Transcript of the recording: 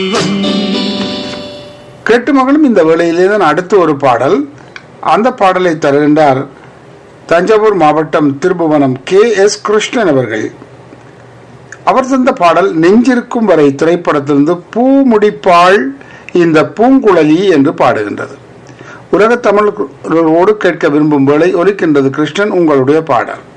கேட்டு மகளும் இந்த வேளையிலே தான் அடுத்து ஒரு பாடல். அந்த பாடலை தருகின்றார் தஞ்சாவூர் மாவட்டம் திருபுவனம் KS கிருஷ்ணன் அவர்கள். அவர் தந்த பாடல் நெஞ்சிருக்கும் வரை திரைப்படத்திலிருந்து பூ முடிப்பாள் இந்த பூங்குழலி என்று பாடுகின்றது. உலக தமிழோடு கேட்க விரும்பும் வேளை ஒலிக்கின்றது கிருஷ்ணன் உங்களுடைய பாடல்.